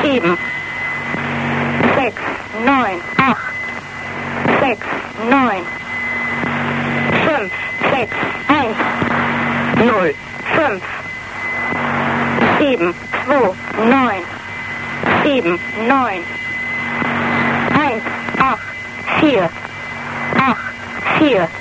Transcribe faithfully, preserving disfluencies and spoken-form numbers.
sieben, sechs, neun, acht, sechs, neun, fünf, sechs, eins, null, fünf, sieben, zwei, neun, sieben, neun, eins, acht, vier, acht, vier,